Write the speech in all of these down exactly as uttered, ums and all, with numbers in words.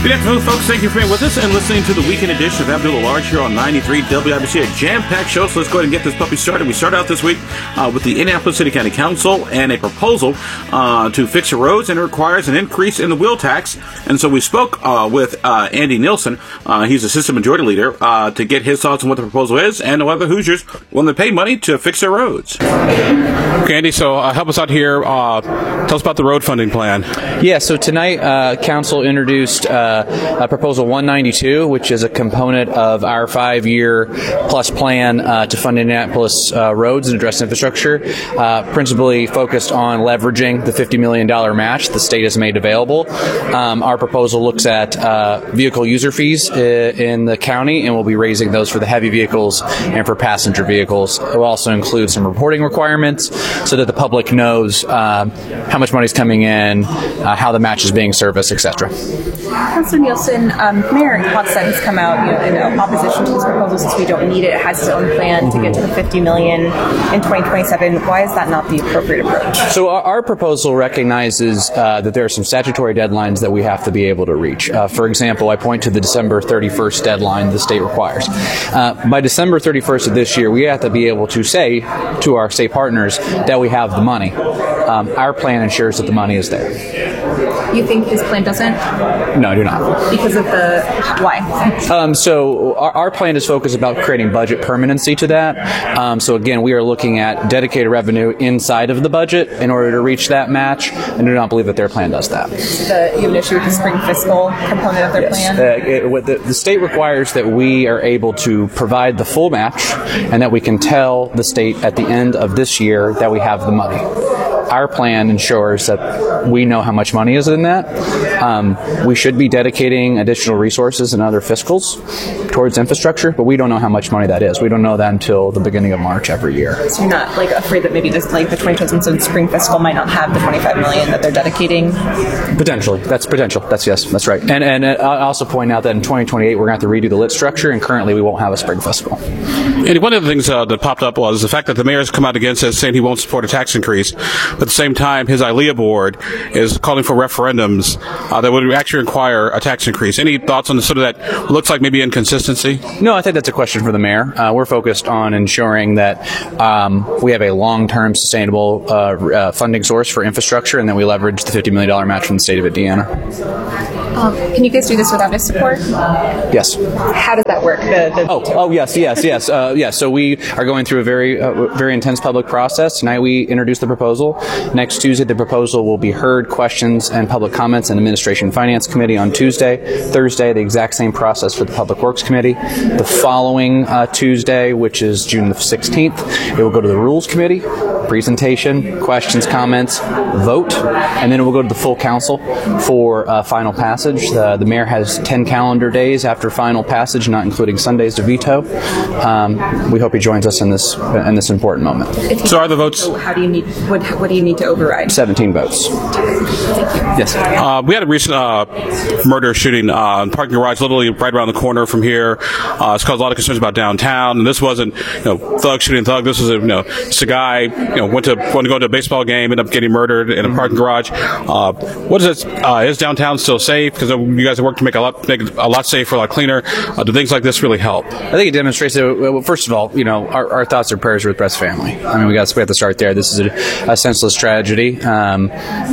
Good afternoon, folks. Thank you for being with us and listening to the weekend edition of Abdullah Large here on ninety-three W I B C, a jam-packed show. So let's go ahead and get this puppy started. We start out this week uh, with the Indianapolis City County Council and a proposal uh, to fix the roads, and it requires an increase in the wheel tax. And so we spoke uh, with uh, Andy Nielsen. Uh, he's Assistant Majority Leader uh, to get his thoughts on what the proposal is and whether Hoosiers willing to pay money to fix their roads. Okay, Andy, so uh, help us out here. Uh, tell us about the road funding plan. Yeah, so tonight uh, Council introduced uh, Uh, Proposal one ninety-two, which is a component of our five-year plus plan uh, to fund Indianapolis uh, roads and address infrastructure, uh, principally focused on leveraging the fifty million dollars match the state has made available. Um, our proposal looks at uh, vehicle user fees uh, in the county, and we'll be raising those for the heavy vehicles and for passenger vehicles. It will also include some reporting requirements so that the public knows uh, how much money is coming in, uh, how the match is being serviced, et cetera. Councilor Nielsen, um, Mayor Hochstein has come out you know, in opposition to this proposal since we don't need it. It has its own plan to get to the fifty million dollars in twenty twenty-seven. Why is that not the appropriate approach? So our, our proposal recognizes uh, that there are some statutory deadlines that we have to be able to reach. Uh, for example, I point to the December thirty-first deadline the state requires. Uh, by December thirty-first of this year, we have to be able to say to our state partners that we have the money. Um, our plan ensures that the money is there. You think his plan doesn't? No, I do not. Because of the why? Um, so our, our plan is focused about creating budget permanency to that. Um, so again, we are looking at dedicated revenue inside of the budget in order to reach that match, and do not believe that their plan does that. The, you have an issue with the spring fiscal component of their yes. plan? Uh, it, what the, the state requires that we are able to provide the full match, and that we can tell the state at the end of this year that we have the money. Our plan ensures that we know how much money is in that. Um, we should be dedicating additional resources and other fiscals towards infrastructure, but we don't know how much money that is. We don't know that until the beginning of March every year. So you're not like afraid that maybe this, like the twenty twenty-seven spring fiscal might not have the twenty-five million dollars that they're dedicating? Potentially. That's potential. That's yes. That's right. And and I'll also point out that in twenty twenty-eight we're going to have to redo the lit structure, and currently we won't have a spring fiscal. And one of the things uh, that popped up was the fact that the mayor's come out against it, saying he won't support a tax increase. But at the same time, his I L E A board is calling for referendums uh, that would actually require a tax increase. Any thoughts on the sort of that looks like maybe inconsistency? No, I think that's a question for the mayor. Uh, we're focused on ensuring that um, we have a long-term sustainable uh, uh, funding source for infrastructure, and then we leverage the fifty million dollars match from the state of Indiana. Um, can you guys do this without his support? Yes. How does that work? The, the oh, oh, yes, yes, yes, uh, yes. So we are going through a very, uh, very intense public process. Tonight we introduced the proposal. Next Tuesday, the proposal will be heard, questions, and public comments in Administration and Finance Committee on Tuesday. Thursday, the exact same process for the Public Works Committee. The following uh, Tuesday, which is June the sixteenth, it will go to the Rules Committee. Presentation, questions, comments, vote, and then it will go to the full council for uh, final passage. The, the mayor has ten calendar days after final passage, not including Sundays, to veto. Um, we hope he joins us in this in this important moment. So are the votes? How do you need? What, what do you need to override? seventeen votes. Yes. Uh, we had a recent uh, murder shooting uh, in a parking garage, literally right around the corner from here. Uh, it's caused a lot of concerns about downtown. And this wasn't, you know, thug shooting thug. This was a, you know, it's a guy, you know, went to want to go to a baseball game, ended up getting murdered in a parking garage. Uh, what is it? Uh, is downtown still safe? Because you guys have worked to make a lot, make it a lot safer, a lot cleaner. Uh, do things like this really help? I think it demonstrates that. Well, first of all, you know, our, our thoughts and prayers are with Brett's family. I mean, we got we have to start there. This is a, a senseless tragedy. Um,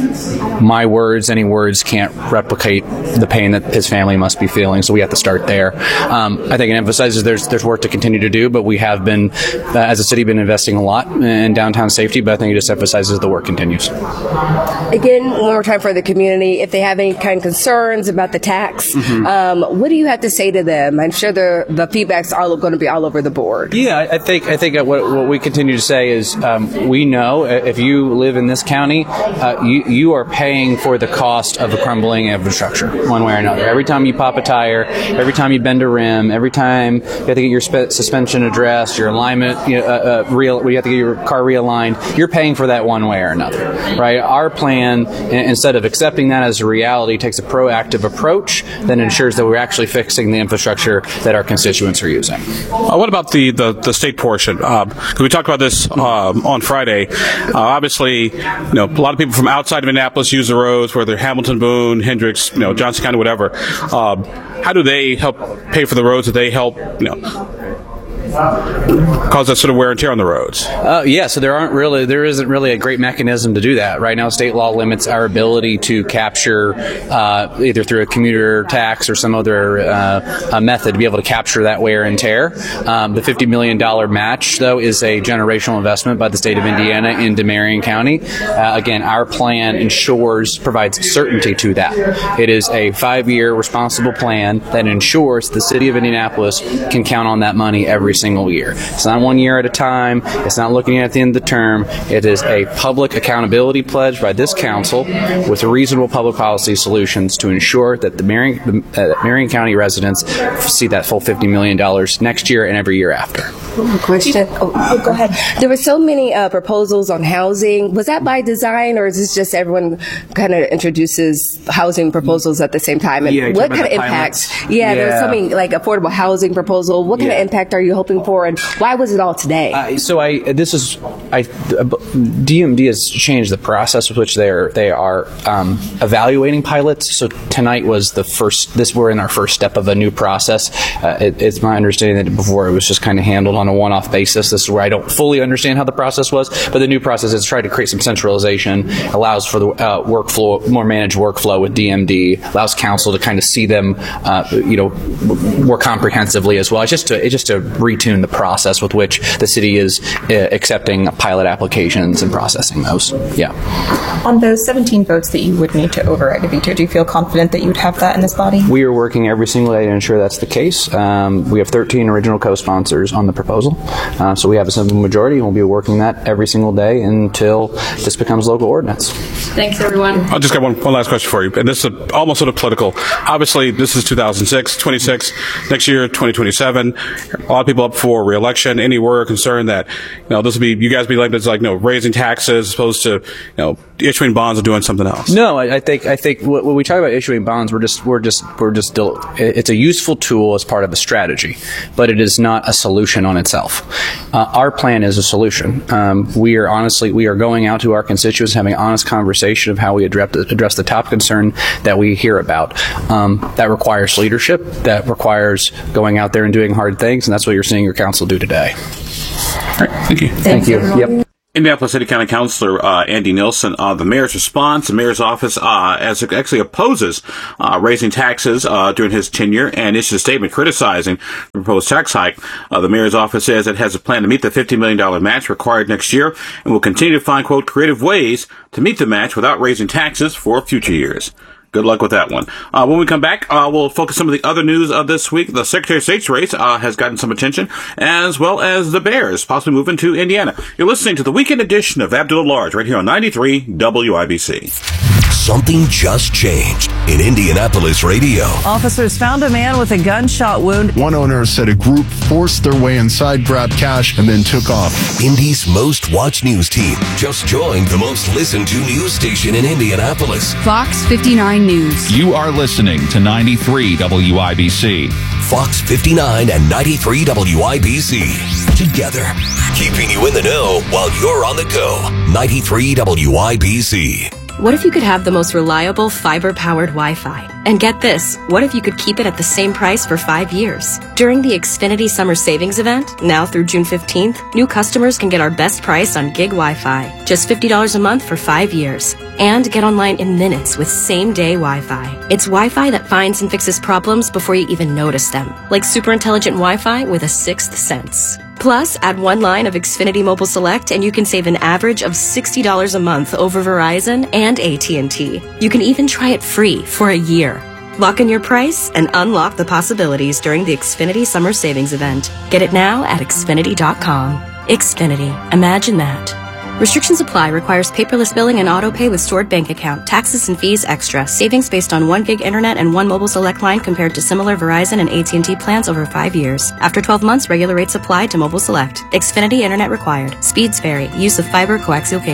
my words, any words, can't replicate the pain that his family must be feeling. So we have to start there. Um, I think it emphasizes there's there's work to continue to do, but we have been, uh, as a city, been investing a lot in downtown safety. But I think it just emphasizes the work continues. Again, one more time for the community, if they have any kind of concerns about the tax, mm-hmm. um, what do you have to say to them? I'm sure the the feedback's all going to be all over the board. Yeah, I think I think what, what we continue to say is um, we know if you live in this county, uh, you you are paying for the cost of a crumbling infrastructure one way or another. Every time you pop a tire, every time you bend a rim, every time you have to get your spe- suspension addressed, your alignment, you know, uh, uh, real, you have to get your car realigned. You're paying for that one way or another, right? Our plan, instead of accepting that as a reality, takes a proactive approach that ensures that we're actually fixing the infrastructure that our constituents are using. Uh, what about the, the, the state portion? Because uh, we talked about this uh, on Friday. Uh, obviously, you know, a lot of people from outside of Indianapolis use the roads. roads, whether Hamilton, Boone, Hendricks, you know, Johnson County, whatever. Uh, how do they help pay for the roads that they help, you know, cause that sort of wear and tear on the roads? Uh, yeah, so there aren't really, there isn't really a great mechanism to do that. Right now, state law limits our ability to capture, uh, either through a commuter tax or some other uh, uh, method, to be able to capture that wear and tear. Um, the fifty million dollars match, though, is a generational investment by the state of Indiana into Marion County. Uh, again, our plan ensures, provides certainty to that. It is a five-year responsible plan that ensures the city of Indianapolis can count on that money every single year. It's not one year at a time. It's not looking at the end of the term. It is a public accountability pledge by this council with reasonable public policy solutions to ensure that the Marion, uh, Marion County residents see that full fifty million dollars next year and every year after. Question. Oh, oh, go ahead. There were so many uh, proposals on housing. Was that by design, or is this just everyone kind of introduces housing proposals at the same time? And yeah, what kind of impact? Yeah, yeah, there was so many like affordable housing proposal. What kind yeah. of impact are you hoping for, and why was it all today? Uh, so I this is I D M D has changed the process with which they are they are um, evaluating pilots. So tonight was the first. This we're in our first step of a new process. Uh, it, it's my understanding that before it was just kind of handled on a one-off basis. This is where I don't fully understand how the process was, but the new process is trying to create some centralization, allows for the uh, workflow, more managed workflow with D M D, allows council to kind of see them, uh, you know, more comprehensively as well. It's just to it's just to retune the process with which the city is uh, accepting pilot applications and processing those. Yeah. On those seventeen votes that you would need to override a veto, do you feel confident that you would have that in this body? We are working every single day to ensure that's the case. Um, we have thirteen original co-sponsors on the proposal. Uh, so we have a simple majority, and we'll be working that every single day until this becomes local ordinance. Thanks, everyone. I'll just got one, one last question for you, and this is a, almost sort of political. Obviously, this is two thousand six, twenty-six, next year, twenty twenty-seven. A lot of people up for re-election. Any worry or concern that, you know, this will be, you guys be elected as like, you know, raising taxes as opposed to, you know, issuing bonds or doing something else? No, I, I think I think when we talk about issuing bonds, we're just we're just we're just still. It's a useful tool as part of a strategy, but it is not a solution on itself. Uh, our plan is a solution. Um, we are honestly we are going out to our constituents, having an honest conversation of how we address the, address the top concern that we hear about. Um, that requires leadership. That requires going out there and doing hard things, and that's what you're seeing your council do today. All right, thank you. Thank you. Yep. Indianapolis City County Councilor uh, Andy Nilsen, uh, the mayor's response, the mayor's office uh, as actually opposes uh, raising taxes uh, during his tenure and issued a statement criticizing the proposed tax hike. Uh, the mayor's office says it has a plan to meet the fifty million dollars match required next year and will continue to find, quote, creative ways to meet the match without raising taxes for future years. Good luck with that one. Uh, when we come back, uh, we'll focus some of the other news of this week. The Secretary of State's race uh, has gotten some attention, as well as the Bears possibly moving to Indiana. You're listening to the weekend edition of Abdul at Large right here on ninety-three W I B C. Something just changed in Indianapolis radio. Officers found a man with a gunshot wound. One owner said a group forced their way inside, grabbed cash, and then took off. Indy's most watched news team just joined the most listened to news station in Indianapolis. Fox fifty-nine News. You are listening to ninety-three W I B C. Fox fifty-nine and ninety-three W I B C. Together, keeping you in the know while you're on the go. ninety-three W I B C. What if you could have the most reliable fiber-powered Wi-Fi? And get this, what if you could keep it at the same price for five years? During the Xfinity Summer Savings Event, now through June fifteenth, new customers can get our best price on gig Wi-Fi, just fifty dollars a month for five years. And get online in minutes with same-day Wi-Fi. It's Wi-Fi that finds and fixes problems before you even notice them, like super intelligent Wi-Fi with a sixth sense. Plus, add one line of Xfinity Mobile Select and you can save an average of sixty dollars a month over Verizon and A T and T. You can even try it free for a year. Lock in your price and unlock the possibilities during the Xfinity Summer Savings Event. Get it now at Xfinity dot com. Xfinity. Imagine that. Restrictions apply. Requires paperless billing and auto pay with stored bank account. Taxes and fees extra. Savings based on one gig internet and one mobile select line compared to similar Verizon and A T and T plans over five years. After twelve months, regular rates apply to mobile select. Xfinity internet required. Speeds vary. Use of fiber coaxial cable.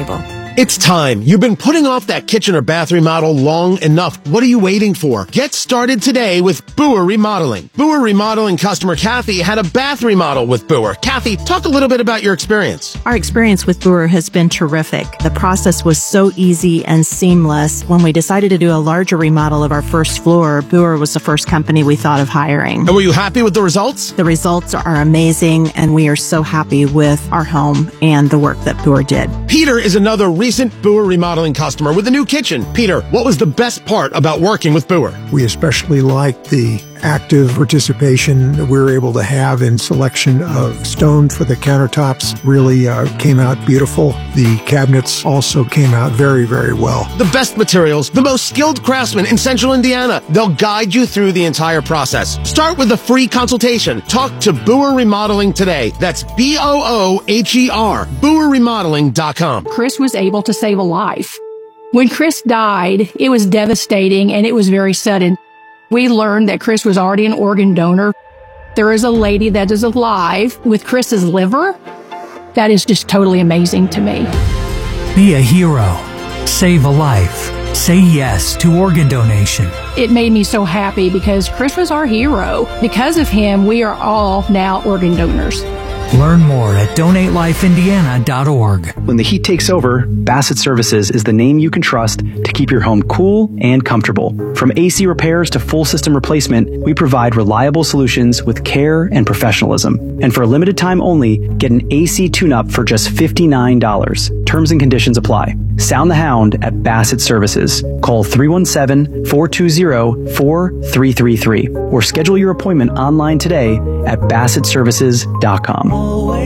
It's time. You've been putting off that kitchen or bath remodel long enough. What are you waiting for? Get started today with Boer Remodeling. Boer Remodeling customer Kathy had a bath remodel with Boer. Kathy, talk a little bit about your experience. Our experience with Boer has been terrific. The process was so easy and seamless. When we decided to do a larger remodel of our first floor, Boer was the first company we thought of hiring. And were you happy with the results? The results are amazing, and we are so happy with our home and the work that Boer did. Peter is another recent Boer Remodeling customer with a new kitchen. Peter, what was the best part about working with Boer? We especially liked the active participation that we were able to have in selection of stone for the countertops. Really uh, came out beautiful. The cabinets also came out very, very well. The best materials, the most skilled craftsmen in Central Indiana. They'll guide you through the entire process. Start with a free consultation. Talk to Boer Remodeling today. That's B O O H E R, boer remodeling dot com. Chris was able to save a life. When Chris died, it was devastating and it was very sudden. We learned that Chris was already an organ donor. There is a lady that is alive with Chris's liver. That is just totally amazing to me. Be a hero. Save a life. Say yes to organ donation. It made me so happy because Chris was our hero. Because of him, we are all now organ donors. Learn more at donate life indiana dot org. When the heat takes over, Bassett Services is the name you can trust to keep your home cool and comfortable. From A C repairs to full system replacement, we provide reliable solutions with care and professionalism. And for a limited time only, get an A C tune-up for just fifty-nine dollars. Terms and conditions apply. Sound the Hound at Bassett Services. Call three one seven, four two zero, four three three three or schedule your appointment online today at bassett services dot com.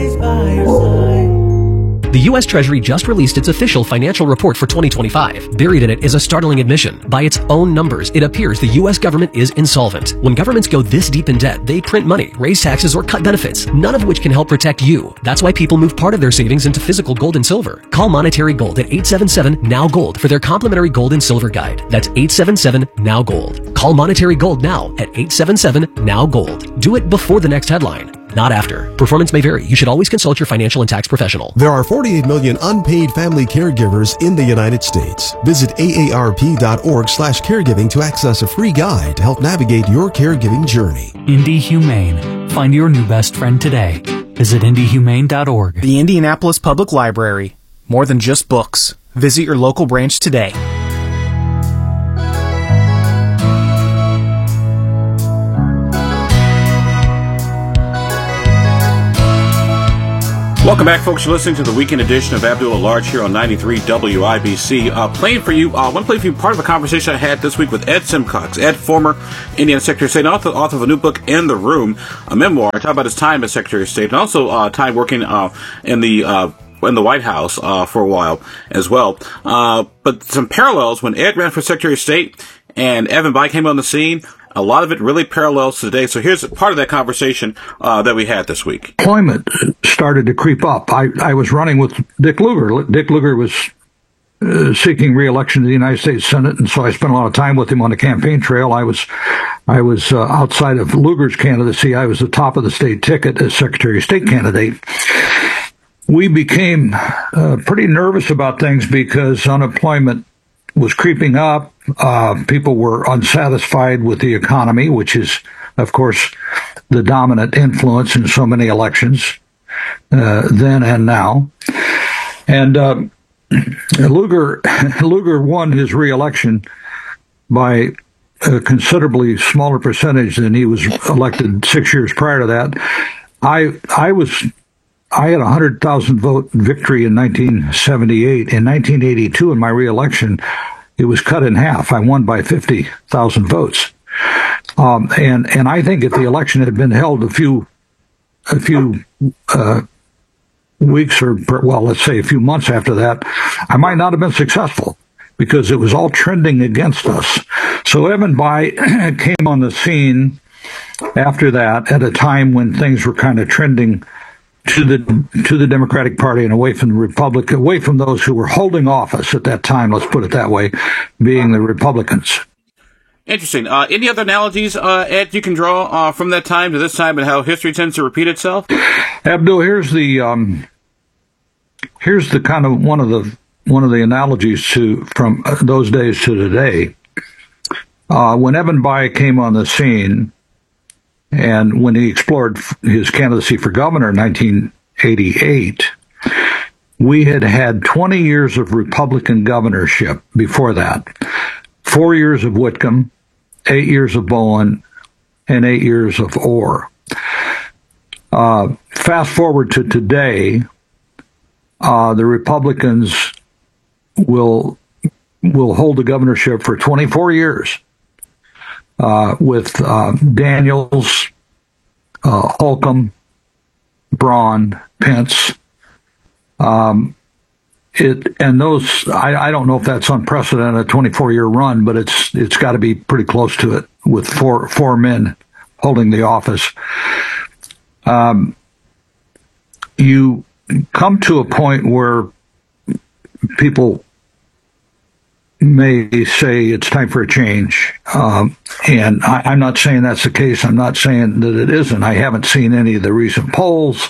The U S Treasury just released its official financial report for twenty twenty-five. Buried in it is a startling admission. By its own numbers, it appears the U S government is insolvent. When governments go this deep in debt, they print money, raise taxes, or cut benefits, none of which can help protect you. That's why people move part of their savings into physical gold and silver. Call Monetary Gold at eight seven seven, N O W Gold for their complimentary gold and silver guide. That's eight seven seven, N O W Gold. Call Monetary Gold now at eight seven seven, N O W Gold. Do it before the next headline, not after. Performance may vary. You should always consult your financial and tax professional. There are forty-eight million unpaid family caregivers in the United States. Visit A A R P dot org slash caregiving to access a free guide to help navigate your caregiving journey. Indy Humane. Find your new best friend today. Visit indy humane dot org. The Indianapolis Public Library. More than just books. Visit your local branch today. Welcome back, folks. You're listening to the weekend edition of Abdullah Large here on ninety-three W I B C. Uh, playing for you, uh, one play for you, part of a conversation I had this week with Ed Simcox. Ed, former Indiana Secretary of State, author, author of a new book, In the Room, a memoir. Talk about his time as Secretary of State and also uh, time working uh, in the uh, in the White House uh, for a while as well. Uh, but some parallels when Ed ran for Secretary of State and Evan Bayh came on the scene. A lot of it really parallels today. So here's part of that conversation uh, that we had this week. Employment started to creep up. I, I was running with Dick Lugar. Dick Lugar was uh, seeking re-election to the United States Senate, and so I spent a lot of time with him on the campaign trail. I was I was uh, outside of Lugar's candidacy. I was the top of the state ticket as Secretary of State candidate. We became uh, pretty nervous about things because unemployment was creeping up. Uh, people were unsatisfied with the economy, which is, of course, the dominant influence in so many elections, uh, then and now. And uh, Lugar, Lugar won his re-election by a considerably smaller percentage than he was elected six years prior to that. I I was I had a one hundred thousand vote victory in nineteen seventy-eight. In nineteen eighty-two, in my re-election, it was cut in half. I won by fifty thousand votes. Um, and, and I think if the election had been held a few, a few, uh, weeks or, well, let's say a few months after that, I might not have been successful because it was all trending against us. So Evan Bayh came on the scene after that at a time when things were kind of trending to the to the Democratic Party and away from the Republic, away from those who were holding office at that time, let's put it that way, being the Republicans. Interesting. Uh, any other analogies, uh, Ed, you can draw uh, from that time to this time and how history tends to repeat itself? Abdul, here's the um, here's the kind of one of the one of the analogies to from those days to today. Uh, when Evan Bayh came on the scene, and when he explored his candidacy for governor in nineteen eighty-eight, we had had twenty years of Republican governorship before that. Four years of Whitcomb, eight years of Bowen, and eight years of Orr. Uh, fast forward to today, uh, the Republicans will will hold the governorship for twenty-four years. Uh, with uh, Daniels, uh, Holcomb, Braun, Pence. Um, it and those I, I don't know if that's unprecedented, a twenty-four year run, but it's it's got to be pretty close to it with four four men holding the office. Um, you come to a point where people may say it's time for a change. Um, and I, I'm not saying that's the case. I'm not saying that it isn't. I haven't seen any of the recent polls,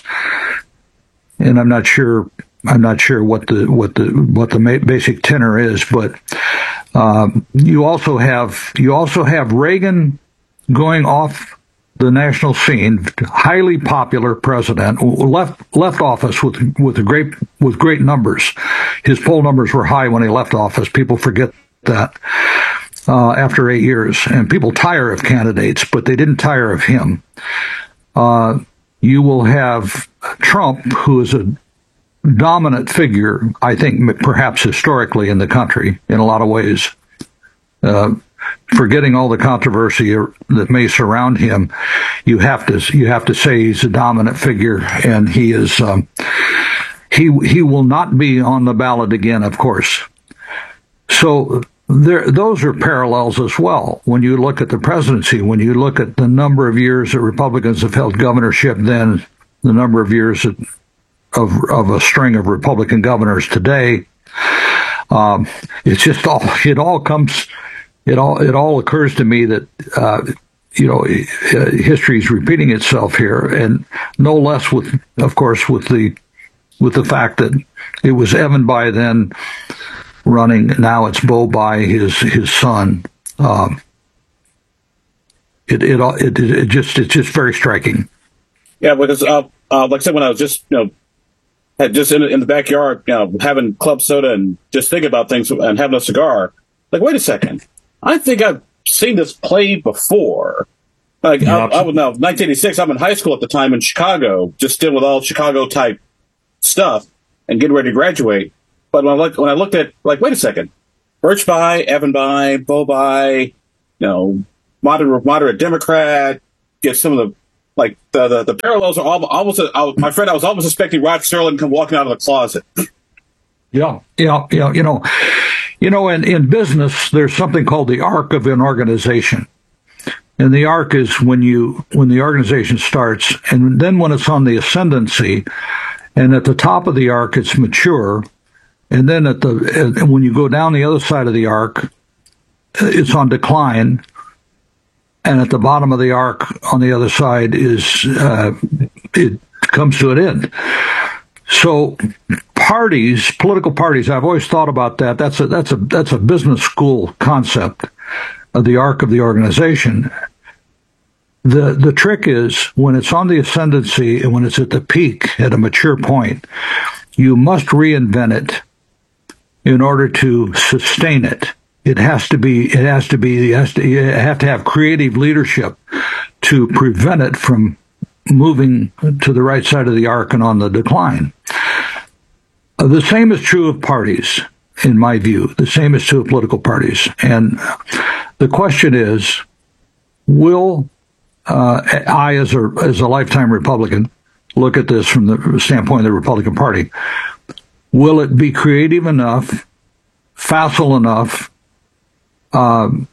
and I'm not sure. I'm not sure what the what the what the basic tenor is. But um, you also have you also have Reagan going off the national scene, highly popular president, left left office with with a great with great numbers. His poll numbers were high when he left office. People forget that uh, after eight years, and people tire of candidates, but they didn't tire of him. Uh, you will have Trump, who is a dominant figure, I think, perhaps historically in the country in a lot of ways. Uh, Forgetting all the controversy that may surround him, you have to you have to say he's a dominant figure, and he is um, he he will not be on the ballot again, of course. So there, those are parallels as well. When you look at the presidency, when you look at the number of years that Republicans have held governorship, then the number of years that, of of a string of Republican governors today, um, it's just all it all comes. It all it all occurs to me that uh, you know uh, history is repeating itself here, and no less with, of course, with the with the fact that it was Evan Bayh then running. Now it's Beau Bayh, his his son. Um, it, it it it just it's just very striking. Yeah, because uh, uh, like I said, when I was just you know had just in, in the backyard, you know, having club soda and just thinking about things and having a cigar, like, wait a second. I think I've seen this play before. Like yeah, I, I was now nineteen eighty-six. I'm in high school at the time in Chicago, just dealing with all Chicago type stuff and getting ready to graduate. But when I looked, when I looked at, like, wait a second, Birch Bayh, Evan Bayh, Beau Bayh, you know, moderate moderate Democrat, get some of the like the the, the parallels are almost. almost I, my friend, I was almost expecting Rod Serling to come walking out of the closet. Yeah, yeah, yeah. You know. You know, in, in business, there's something called the arc of an organization. And the arc is when you when the organization starts, and then when it's on the ascendancy, and at the top of the arc, it's mature. And then at the and when you go down the other side of the arc, it's on decline. And at the bottom of the arc on the other side is uh, it comes to an end. So parties, political parties, I've always thought about that. That's a that's a that's a business school concept of the arc of the organization. The the trick is when it's on the ascendancy and when it's at the peak at a mature point, you must reinvent it in order to sustain it. It has to be it has to be it has to, you have to have creative leadership to prevent it from moving to the right side of the arc and on the decline. Uh, the same is true of parties, in my view. The same is true of political parties. And the question is, will uh, I, as a as a lifetime Republican, look at this from the standpoint of the Republican Party? Will it be creative enough, facile enough, um,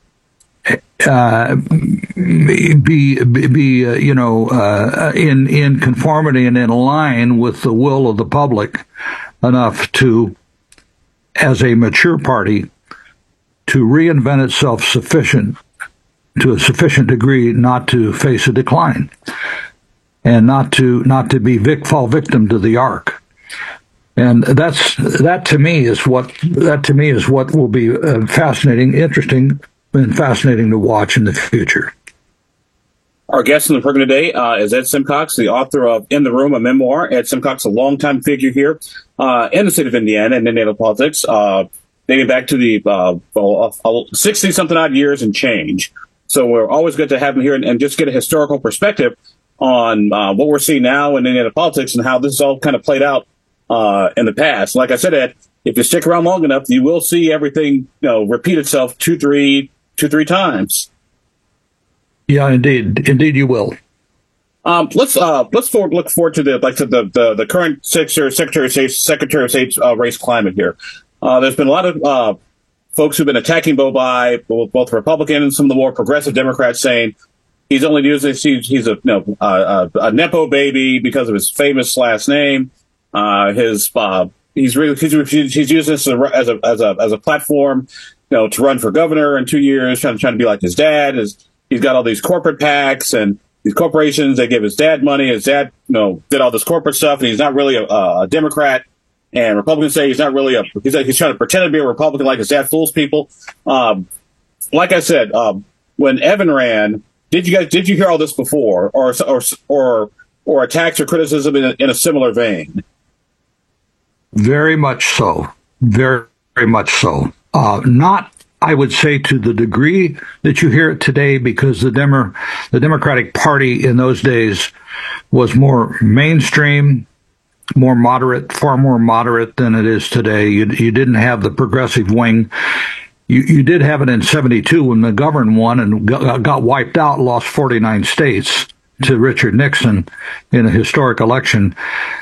Uh, be be, be uh, you know uh, in in conformity and in line with the will of the public enough to, as a mature party, to reinvent itself sufficient to a sufficient degree not to face a decline and not to not to be vic- fall victim to the arc. And that's that to me is what that to me is what will be uh, fascinating, interesting, and fascinating to watch in the future. Our guest in the program today uh, is Ed Simcox, the author of In the Room, a memoir. Ed Simcox, a longtime figure here uh, in the state of Indiana and Indiana politics, uh, dating back to the sixty-something odd years and change. So we're always good to have him here and, and just get a historical perspective on uh, what we're seeing now in Indiana politics and how this is all kind of played out uh, in the past. Like I said, Ed, if you stick around long enough, you will see everything, you know, repeat itself two, three, two, three times. Yeah, indeed, indeed, you will. Um, let's uh, let's forward, look forward to the like to the the, the current Secretary of State Secretary of State's uh, race climate here. Uh, there's been a lot of uh, folks who've been attacking Bobai, both Republican and some of the more progressive Democrats, saying he's only using he's, he's a you know uh, a nepo baby because of his famous last name. Uh, his uh, he's really he's, he's using this as a, as a as a as a platform, you know, to run for governor in two years, trying to trying to be like his dad. His, he's got all these corporate PACs and these corporations. They give his dad money. His dad, you know, did all this corporate stuff, and he's not really a, a Democrat. And Republicans say he's not really a. He's, he's trying to pretend to be a Republican, like his dad fools people. Um, like I said, um, when Evan ran, did you guys did you hear all this before, or or or or attacks or criticism in a, in a similar vein? Very much so. Very very much so. Uh, not. I would say to the degree that you hear it today, because the Demo- the Democratic Party in those days was more mainstream, more moderate, far more moderate than it is today. You, you didn't have the progressive wing. You, you did have it in seventy-two when McGovern won and got, got wiped out, lost forty-nine states to Richard Nixon in a historic election,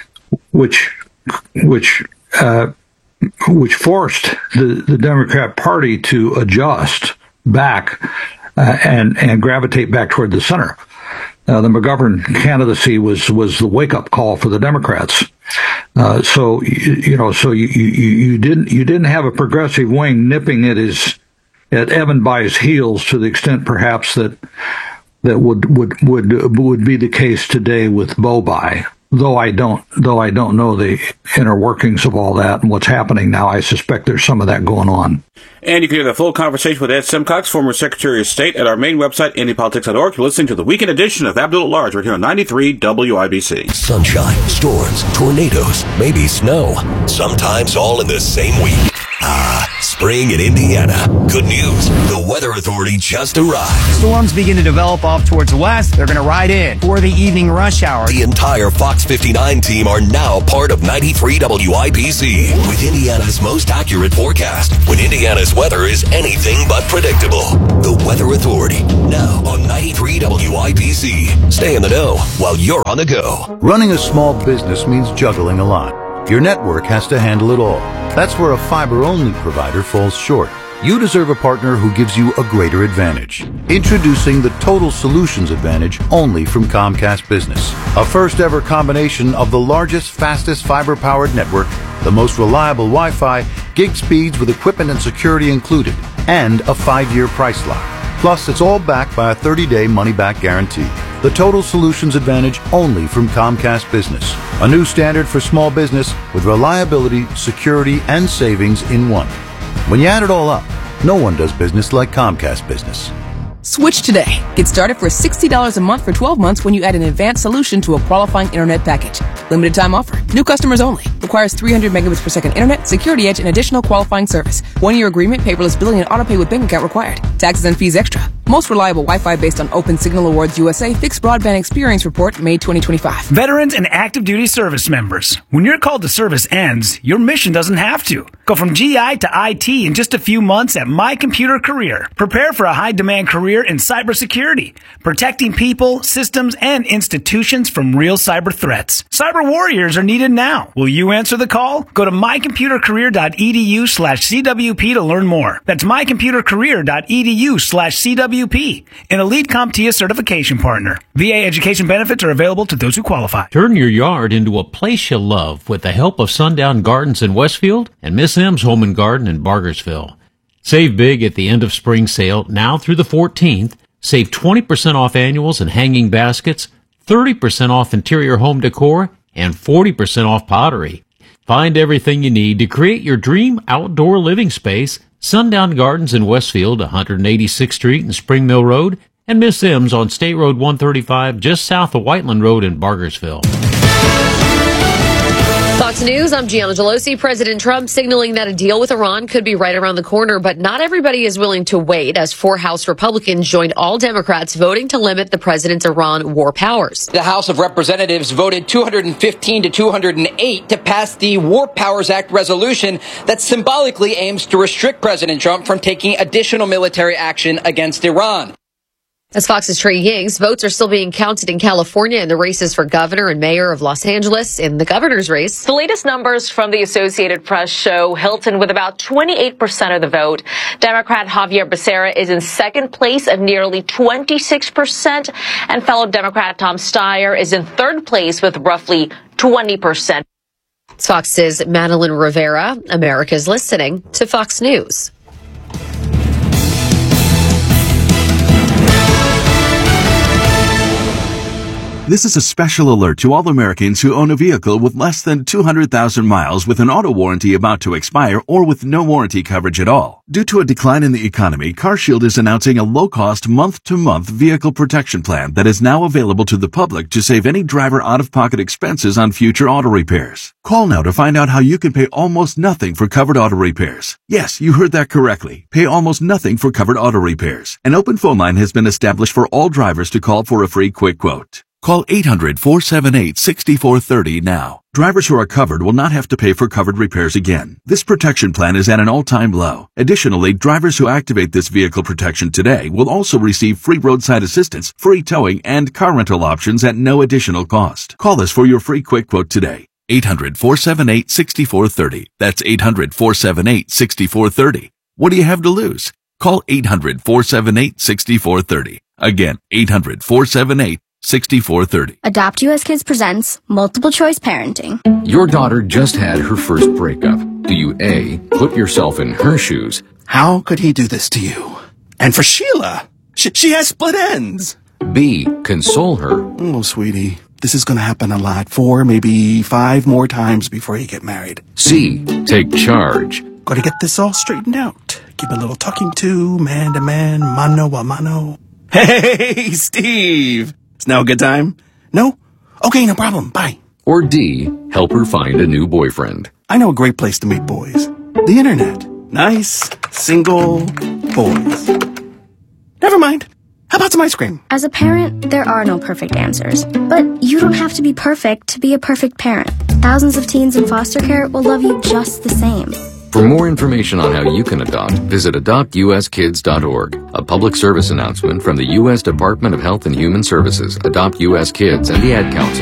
which, which, uh, which forced the, the Democrat Party to adjust back uh, and and gravitate back toward the center. Uh, the McGovern candidacy was was the wake up call for the Democrats. Uh, so you, you know, so you, you you didn't you didn't have a progressive wing nipping at his at Evan by his heels to the extent perhaps that that would would would would be the case today with Bobai. Though I don't, though I don't know the inner workings of all that and what's happening now, I suspect there's some of that going on. And you can hear the full conversation with Ed Simcox, former Secretary of State, at our main website, indy politics dot org. You're listening to the weekend edition of Abdul at Large right here on ninety-three W I B C. Sunshine, storms, tornadoes, maybe snow. Sometimes all in the same week. Ah, spring in Indiana. Good news. The Weather Authority just arrived. Storms begin to develop off towards the west. They're going to ride in for the evening rush hour. The entire Fox fifty-nine team are now part of ninety-three W I B C with Indiana's most accurate forecast when Indiana's weather is anything but predictable. The Weather Authority, now on ninety-three W I B C. Stay in the know while you're on the go. Running a small business means juggling a lot. Your network has to handle it all. That's where a fiber-only provider falls short. You deserve a partner who gives you a greater advantage. Introducing the Total Solutions Advantage only from Comcast Business. A first-ever combination of the largest, fastest fiber-powered network, the most reliable Wi-Fi, gig speeds with equipment and security included, and a five-year price lock. Plus, it's all backed by a thirty-day money-back guarantee. The Total Solutions Advantage only from Comcast Business. A new standard for small business with reliability, security, and savings in one. When you add it all up, no one does business like Comcast Business. Switch today. Get started for sixty dollars a month for twelve months when you add an advanced solution to a qualifying internet package. Limited time offer. New customers only. Requires three hundred megabits per second internet, security edge, and additional qualifying service. One-year agreement, paperless billing, and autopay with bank account required. Taxes and fees extra. Most reliable Wi-Fi based on Open Signal Awards U S A Fixed Broadband Experience Report, May twenty twenty-five. Veterans and active duty service members. When your call to service ends, your mission doesn't have to. Go from G I to I T in just a few months at My Computer Career. Prepare for a high-demand career in cybersecurity, protecting people, systems, and institutions from real cyber threats. Cyber warriors are needed now. Will you answer the call? Go to my computer career dot e d u slash c w p to learn more. That's my computer career dot e d u slash c w p, an Elite CompTIA certification partner. V A education benefits are available to those who qualify. Turn your yard into a place you love with the help of Sundown Gardens in Westfield and Miss M's Home and Garden in Bargersville. Save big at the end of spring sale now through the fourteenth. Save twenty percent off annuals and hanging baskets, thirty percent off interior home decor, and forty percent off pottery. Find everything you need to create your dream outdoor living space. Sundown Gardens in Westfield, one eighty-sixth Street and Spring Mill Road, and Miss M's on State Road one thirty-five just south of Whiteland Road in Bargersville. Fox News, I'm Gianna Gelosi. President Trump signaling that a deal with Iran could be right around the corner, but not everybody is willing to wait as four House Republicans joined all Democrats voting to limit the president's Iran war powers. The House of Representatives voted two hundred fifteen to two hundred eight to pass the War Powers Act resolution that symbolically aims to restrict President Trump from taking additional military action against Iran. As Fox's Trey Higgs, votes are still being counted in California in the races for governor and mayor of Los Angeles. In the governor's race, the latest numbers from the Associated Press show Hilton with about twenty-eight percent of the vote. Democrat Javier Becerra is in second place at nearly twenty-six percent, and fellow Democrat Tom Steyer is in third place with roughly twenty percent. It's Fox's Madeline Rivera. America's listening to Fox News. This is a special alert to all Americans who own a vehicle with less than two hundred thousand miles with an auto warranty about to expire or with no warranty coverage at all. Due to a decline in the economy, CarShield is announcing a low-cost month-to-month vehicle protection plan that is now available to the public to save any driver out-of-pocket expenses on future auto repairs. Call now to find out how you can pay almost nothing for covered auto repairs. Yes, you heard that correctly. Pay almost nothing for covered auto repairs. An open phone line has been established for all drivers to call for a free quick quote. Call eight hundred, four seven eight, six four three zero now. Drivers who are covered will not have to pay for covered repairs again. This protection plan is at an all-time low. Additionally, drivers who activate this vehicle protection today will also receive free roadside assistance, free towing, and car rental options at no additional cost. Call us for your free quick quote today. eight hundred, four seven eight, six four three zero. That's eight hundred, four seven eight, six four three zero. What do you have to lose? Call eight hundred, four seven eight, six four three zero. Again, eight hundred, four seven eight, six four three zero. Adopt U S Kids presents Multiple Choice Parenting. Your daughter just had her first breakup. Do you A, put yourself in her shoes? How could he do this to you? And for Sheila, she, she has split ends. B, console her. Oh, sweetie, this is going to happen a lot. Four, maybe five more times before you get married. C, take charge. Got to get this all straightened out. Keep a little talking to, man to man, mano a mano. Hey, Steve! Is now a good time? No? Okay, no problem. Bye. Or D, help her find a new boyfriend. I know a great place to meet boys. The internet. Nice, single boys. Never mind. How about some ice cream? As a parent, there are no perfect answers. But you don't have to be perfect to be a perfect parent. Thousands of teens in foster care will love you just the same. For more information on how you can adopt, visit adopt u s kids dot org. A public service announcement from the U S Department of Health and Human Services, Adopt U S Kids, and the Ad Council.